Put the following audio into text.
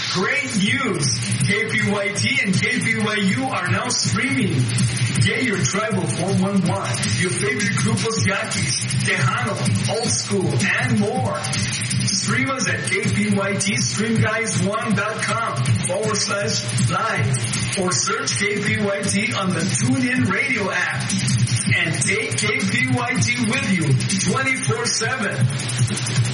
Great news! KPYT and KPYU are now streaming. Get your Tribal 411, your favorite grupos Yaquis, Tejano, Old School, and more. Stream us at KPYTStreamguys1.com/live or search KPYT on the TuneIn Radio app. And take KPYT with you 24/7.